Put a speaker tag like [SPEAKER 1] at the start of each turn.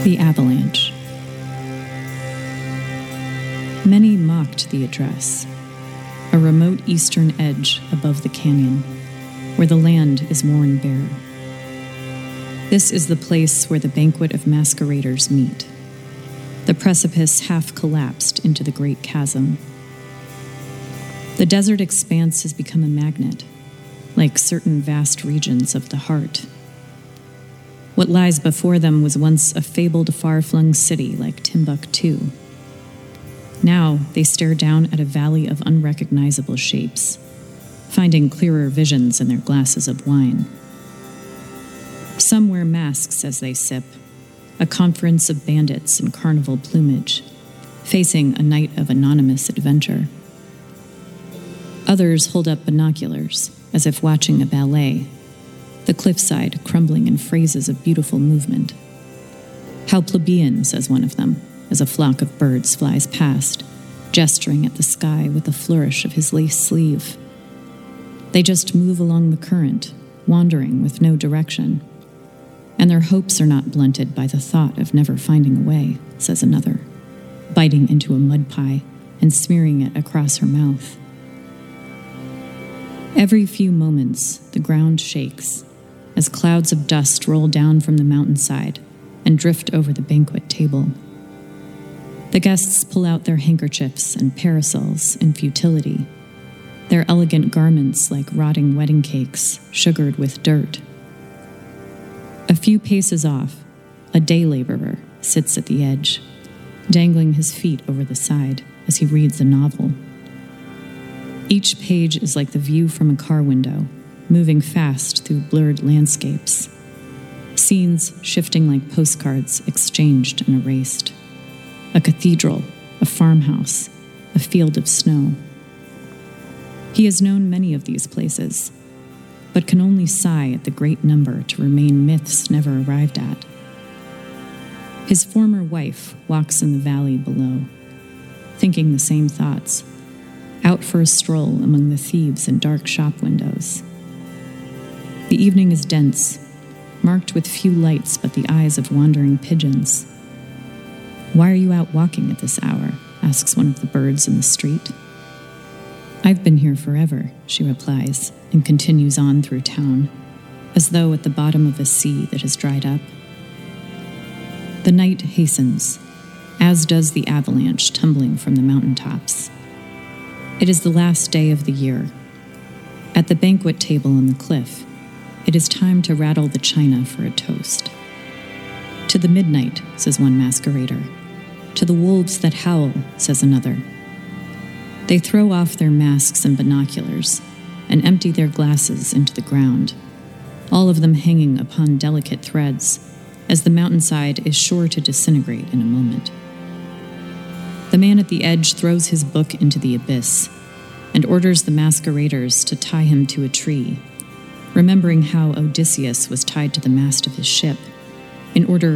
[SPEAKER 1] The Avalanche. Many mocked the address, a remote eastern edge above the canyon, where the land is worn bare. This is the place where the banquet of masqueraders meet. The precipice half collapsed into the great chasm. The desert expanse has become a magnet, like certain vast regions of the heart. What lies before them was once a fabled far-flung city like Timbuktu. Now they stare down at a valley of unrecognizable shapes, finding clearer visions in their glasses of wine. Some wear masks as they sip, a conference of bandits in carnival plumage, facing a night of anonymous adventure. Others hold up binoculars, as if watching a ballet, the cliffside crumbling in phrases of beautiful movement. How plebeian, says one of them, as a flock of birds flies past, gesturing at the sky with a flourish of his lace sleeve. They just move along the current, wandering with no direction. And their hopes are not blunted by the thought of never finding a way, says another, biting into a mud pie and smearing it across her mouth. Every few moments, the ground shakes as clouds of dust roll down from the mountainside and drift over the banquet table. The guests pull out their handkerchiefs and parasols in futility, their elegant garments like rotting wedding cakes, sugared with dirt. A few paces off, a day laborer sits at the edge, dangling his feet over the side as he reads a novel. Each page is like the view from a car window, moving fast through blurred landscapes, scenes shifting like postcards exchanged and erased. A cathedral, a farmhouse, a field of snow. He has known many of these places, but can only sigh at the great number to remain myths never arrived at. His former wife walks in the valley below, thinking the same thoughts, out for a stroll among the thieves and dark shop windows. The evening is dense, marked with few lights but the eyes of wandering pigeons. "Why are you out walking at this hour?" asks one of the birds in the street. "I've been here forever," she replies, and continues on through town, as though at the bottom of a sea that has dried up. The night hastens, as does the avalanche tumbling from the mountaintops. It is the last day of the year. At the banquet table on the cliff, it is time to rattle the china for a toast. "To the midnight," says one masquerader. "To the wolves that howl," says another. They throw off their masks and binoculars and empty their glasses into the ground, all of them hanging upon delicate threads, as the mountainside is sure to disintegrate in a moment. The man at the edge throws his book into the abyss and orders the masqueraders to tie him to a tree, remembering how Odysseus was tied to the mast of his ship in order